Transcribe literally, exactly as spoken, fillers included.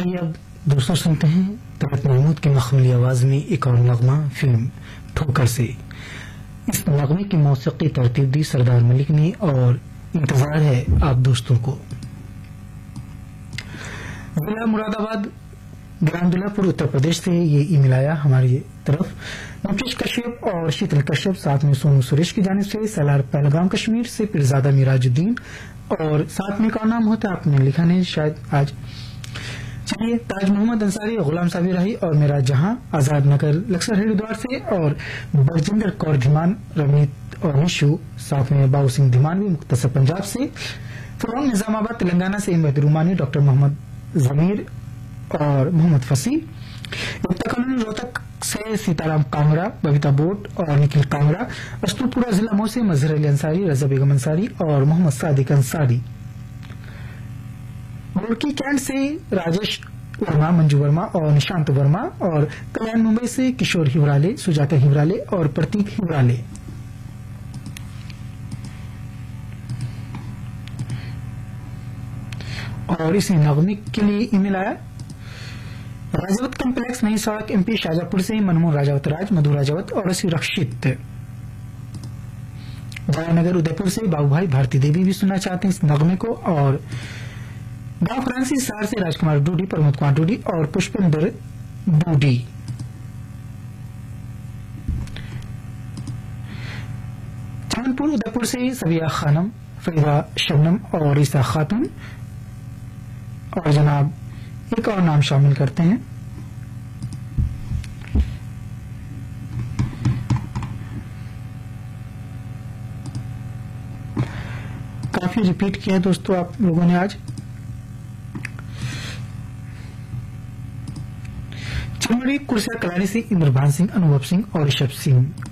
आइए अब दोस्तों सुनते हैं तलत महमूद की मखमली आवाज में एक और नगमा फिल्म ठोकर से। इस नगमे की मौसीकी तरतीब दी सरदार मलिक ने और इंतजार है आप दोस्तों को। जिला मुरादाबाद ग्राम दुल्लापुर उत्तर प्रदेश से ये ईमेल आया हमारी तरफ। मुकेश कश्यप और शीतल कश्यप साथ में सोनू सुरेश की जानिब से सलार पहलगाम कश्मीर से पिरजादा मिराजुद्दीन और साथ में का नाम होता आपने लिखा नहीं शायद आज। चलिए ताज मोहम्मद अंसारी गुलाम साबिर राही और मेरा जहां आजाद नगर लक्सर हरिद्वार से और बरजिंदर कौर धीमान रवनीत और निशु साथ में बाबू सिंह धीमान भी मुख्तसर पंजाब से। फ्रॉम निजामाबाद तेलंगाना से इमद रुमानी डॉक्टर मोहम्मद जमीर और मोहम्मद फसी। कॉलोनी रोहतक से सीताराम कांगड़ा बबीता बोट और निखिल कांगड़ा। अस्तुपुरा जिला मऊ से मजहर अली अंसारी रजा बेगम अंसारी और मोहम्मद सादिक अंसारी। रुड़की कैंट से राजेश वर्मा मंजू वर्मा और निशांत वर्मा और कल्याण मुंबई से किशोर हिवराले सुजाता हिवराले और प्रतीक हिवराले। और इसी नगमे के लिए ईमेल आया राजावत कम्प्लेक्स नई सड़क एमपी शाजापुर से मनमोहन राजावत राज मधु राजावत और सुरक्षित। जयनगर उदयपुर से बाबू भाई भारती देवी भी सुनना चाहते हैं इस नगमे को। और गांव फ्रांसी सार से राजकुमार डूडी प्रमोद कुमार डूडी और पुष्पेंद्र डूडी। चमनपुर उदयपुर से सबिया खानम फरीदा शबनम और ईसा खातून और जनाब एक और नाम शामिल करते हैं काफी रिपीट किया है दोस्तों आप लोगों ने आज। चिमड़ी कुर्सिया कलारी से इंद्रभान सिंह अनुभव सिंह और ऋषभ सिंह।